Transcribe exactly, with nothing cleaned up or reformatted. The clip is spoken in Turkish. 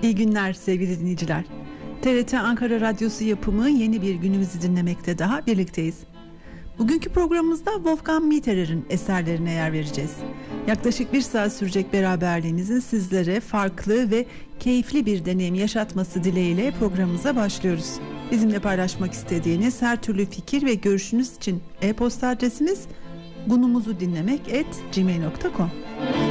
İyi günler sevgili dinleyiciler. T R T Ankara Radyosu yapımı yeni bir günümüzü dinlemekte daha birlikteyiz. Bugünkü programımızda Wolfgang Mitterer'in eserlerine yer vereceğiz. Yaklaşık bir saat sürecek beraberliğimizin sizlere farklı ve keyifli bir deneyim yaşatması dileğiyle programımıza başlıyoruz. Bizimle paylaşmak istediğiniz her türlü fikir ve görüşünüz için e-posta adresimiz gunumuzudinlemek at gmail nokta com.